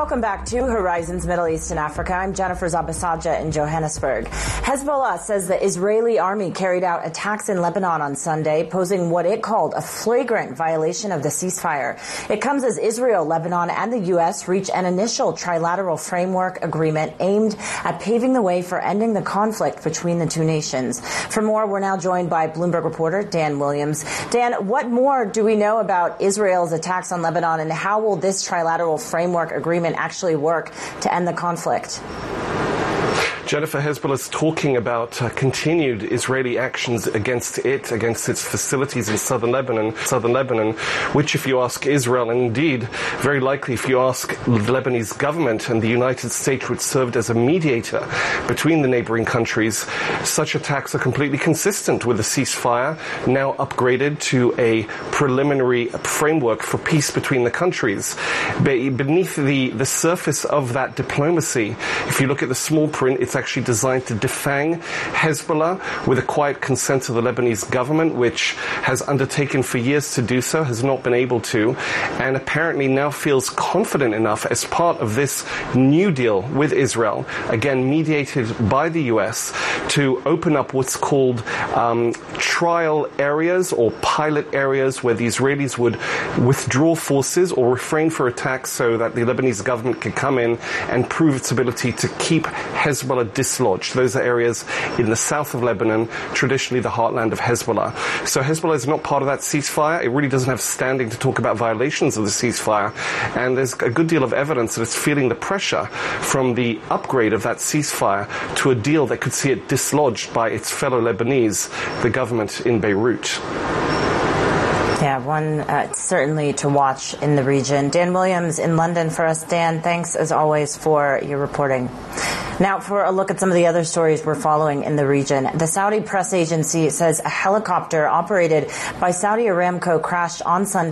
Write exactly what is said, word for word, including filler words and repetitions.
Welcome back to Horizons Middle East and Africa. I'm Jennifer Zabasaja in Johannesburg. Hezbollah says the Israeli army carried out attacks in Lebanon on Sunday, posing what it called a flagrant violation of the ceasefire. It comes as Israel, Lebanon, and the U S reach an initial trilateral framework agreement aimed at paving the way for ending the conflict between the two nations. For more, we're now joined by Bloomberg reporter Dan Williams. Dan, what more do we know about Israel's attacks on Lebanon, and how will this trilateral framework agreement actually work to end the conflict? Jennifer, Hezbollah is talking about uh, continued Israeli actions against it, against its facilities in southern Lebanon, southern Lebanon, which, if you ask Israel, and indeed very likely if you ask the Lebanese government and the United States, which served as a mediator between the neighboring countries, such attacks are completely consistent with the ceasefire, now upgraded to a preliminary framework for peace between the countries. Beneath the, the surface of that diplomacy, if you look at the small print, it's actually designed to defang Hezbollah with a quiet consent of the Lebanese government, which has undertaken for years to do so, has not been able to, and apparently now feels confident enough as part of this new deal with Israel, again mediated by the U S, to open up what's called um, trial areas or pilot areas where the Israelis would withdraw forces or refrain for attacks so that the Lebanese government can come in and prove its ability to keep Hezbollah dislodged. Those are areas in the south of Lebanon, traditionally the heartland of Hezbollah. So Hezbollah is not part of that ceasefire. It really doesn't have standing to talk about violations of the ceasefire. And there's a good deal of evidence that it's feeling the pressure from the upgrade of that ceasefire to a deal that could see it dislodged by its fellow Lebanese, the government in Beirut. Yeah, one uh, certainly to watch in the region. Dan Williams in London for us. Dan, thanks as always for your reporting. Now, for a look at some of the other stories we're following in the region. The Saudi press agency says a helicopter operated by Saudi Aramco crashed on Sunday